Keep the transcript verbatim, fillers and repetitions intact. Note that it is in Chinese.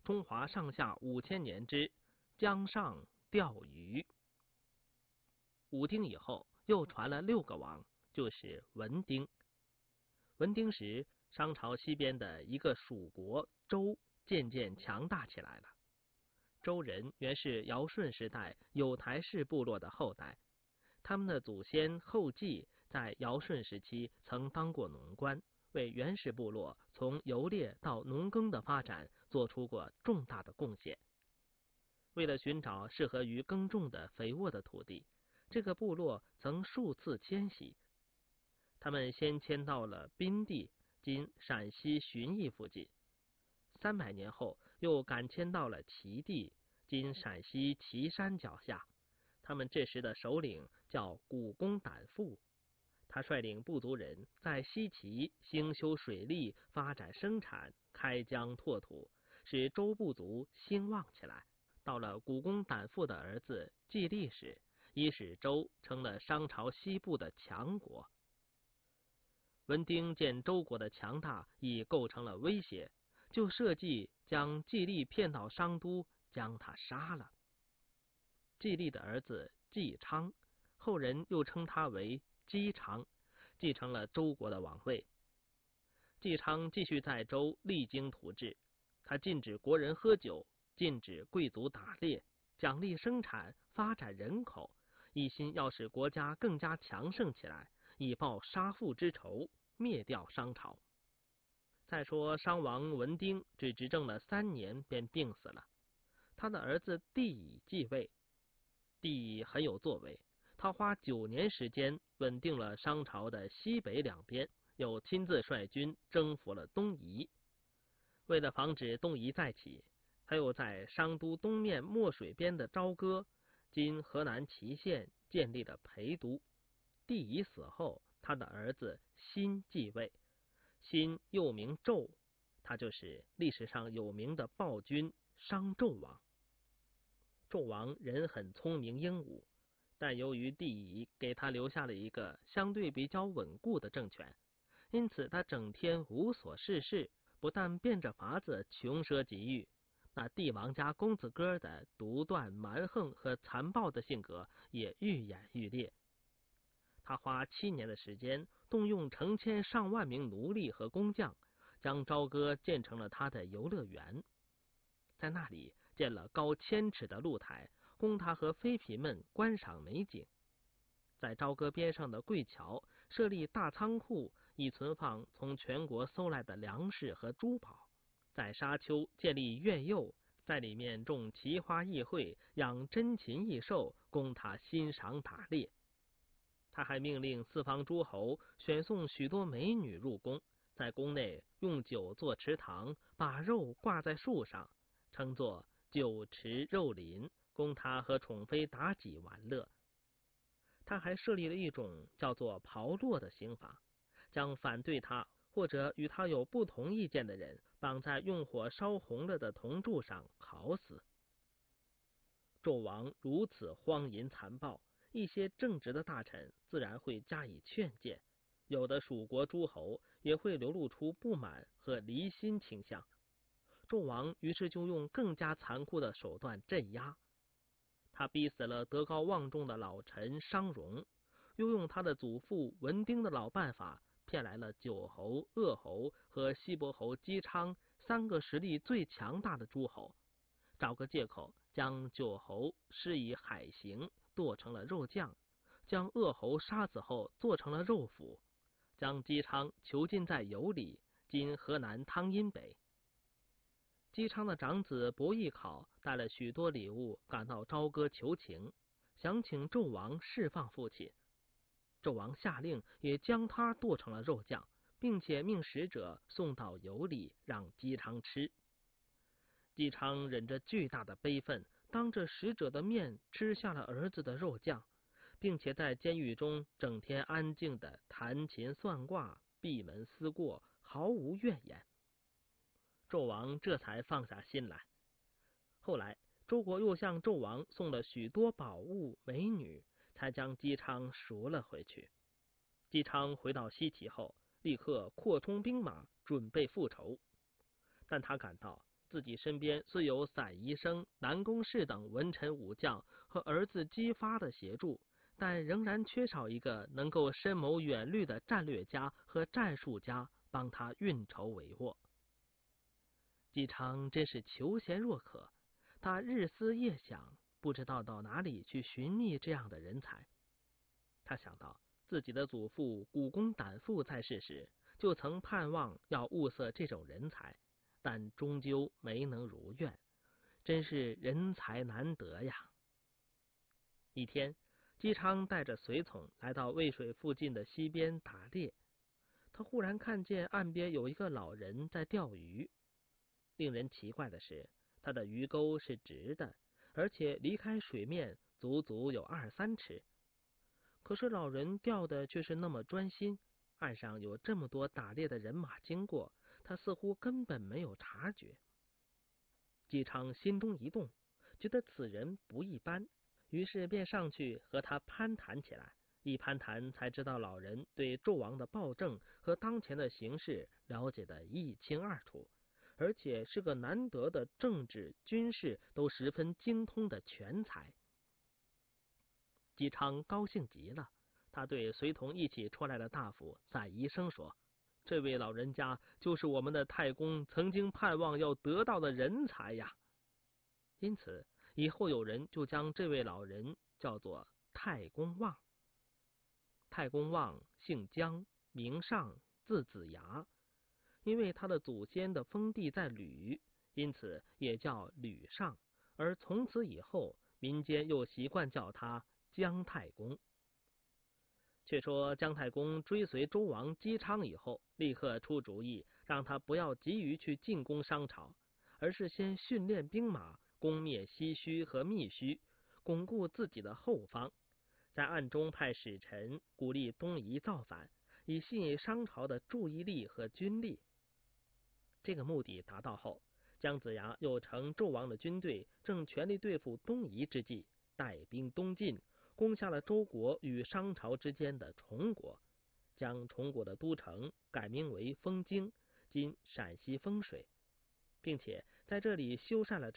中华上下五千年之江上钓鱼。武丁以后，又传了六个王，就是文丁。文丁时，商朝西边的一个蜀国周渐渐强大起来了。周人原是尧舜时代有台氏部落的后代，他们的祖先后稷在尧舜时期曾当过农官，为原始部落从游猎到农耕的发展做出过重大的贡献。为了寻找适合于耕种的肥沃的土地，这个部落曾数次迁徙。他们先迁到了宾地，今陕西旬邑附近。三百年后，又赶迁到了齐地，今陕西岐山脚下。他们这时的首领叫古公胆父，他率领部族人在西岐兴修水利，发展生产，开疆拓土，使周部族兴旺起来。到了古公胆父的儿子季历时，已使周成了商朝西部的强国。文丁见周国的强大已构成了威胁，就设计将季历骗到商都，将他杀了。季历的儿子季昌，后人又称他为姬昌，继承了周国的王位。季昌继续在周励精图治，他禁止国人喝酒，禁止贵族打猎，奖励生产，发展人口，一心要使国家更加强盛起来，以报杀父之仇，灭掉商朝。再说商王文丁只执政了三年便病死了，他的儿子帝乙继位。帝乙很有作为，他花九年时间稳定了商朝的西北两边，又亲自率军征服了东夷。为了防止东夷再起，他又在商都东面墨水边的朝歌，今河南淇县建立了陪都。帝乙死后，他的儿子辛继位，辛又名纣，他就是历史上有名的暴君商纣王。纣王人很聪明英武，但由于帝乙给他留下了一个相对比较稳固的政权，因此他整天无所事事，不但变着法子穷奢极欲，那帝王家公子哥的独断蛮横和残暴的性格也愈演愈烈。他花七年的时间，动用成千上万名奴隶和工匠，将朝歌建成了他的游乐园。在那里建了高千尺的露台，供他和妃嫔们观赏美景。在朝歌边上的贵桥设立大仓库，以存放从全国搜来的粮食和珠宝。在沙丘建立苑囿，在里面种奇花异卉，养珍禽异兽，供他欣赏打猎。他还命令四方诸侯选送许多美女入宫，在宫内用酒做池塘，把肉挂在树上，称作酒池肉林，供他和宠妃妲己玩乐。他还设立了一种叫做炮烙的刑罚，将反对他或者与他有不同意见的人绑在用火烧红了的铜柱上烤死。纣王如此荒淫残暴，一些正直的大臣自然会加以劝谏，有的蜀国诸侯也会流露出不满和离心倾向。纣王于是就用更加残酷的手段镇压。他逼死了德高望重的老臣商容，又用他的祖父文丁的老办法，骗来了九侯、鄂侯和西伯侯姬昌三个实力最强大的诸侯，找个借口将九侯施以海刑，剁成了肉酱，将鄂侯杀死后做成了肉脯，将姬昌囚禁在羑里，今河南汤阴北。姬昌的长子伯邑考带了许多礼物赶到朝歌求情，想请纣王释放父亲。纣王下令也将他剁成了肉酱，并且命使者送到羑里让姬昌吃。姬昌忍着巨大的悲愤，当着使者的面吃下了儿子的肉酱，并且在监狱中整天安静的弹琴算卦，闭门思过，毫无怨言。纣王这才放下心来。后来周国又向纣王送了许多宝物美女，才将姬昌赎了回去。姬昌回到西岐后，立刻扩充兵马，准备复仇。但他感到自自己身边虽有散宜生、南宫氏等文臣武将和儿子姬发的协助，但仍然缺少一个能够深谋远虑的战略家和战术家帮他运筹帷幄。姬昌真是求贤若渴，他日思夜想，不知道到哪里去寻觅这样的人才。他想到自己的祖父古公胆父在世时，就曾盼望要物色这种人才，但终究没能如愿，真是人才难得呀。一天，姬昌带着随从来到渭水附近的溪边打猎，他忽然看见岸边有一个老人在钓鱼。令人奇怪的是，他的鱼钩是直的，而且离开水面足足有二三尺。可是老人钓的却是那么专心，岸上有这么多打猎的人马经过，他似乎根本没有察觉。姬昌心中一动，觉得此人不一般，于是便上去和他攀谈起来。一攀谈才知道，老人对纣王的暴政和当前的形势了解得一清二楚，而且是个难得的政治、军事都十分精通的全才。姬昌高兴极了，他对随同一起出来的大夫散宜生说：“这位老人家就是我们的太公曾经盼望要得到的人才呀。”因此，以后有人就将这位老人叫做太公望。太公望姓姜，名尚，字子牙。因为他的祖先的封地在吕，因此也叫吕尚，而从此以后，民间又习惯叫他姜太公。却说姜太公追随周王姬昌以后，立刻出主意，让他不要急于去进攻商朝，而是先训练兵马，攻灭西虚和密须，巩固自己的后方，在暗中派使臣鼓励东夷造反，以吸引商朝的注意力和军力。这个目的达到后，姜子牙又乘纣王的军队正全力对付东夷之际，带兵东进，攻下了周国与商朝之间的崇国，将崇国的都城改名为封京，今陕西丰水，并且在这里修缮了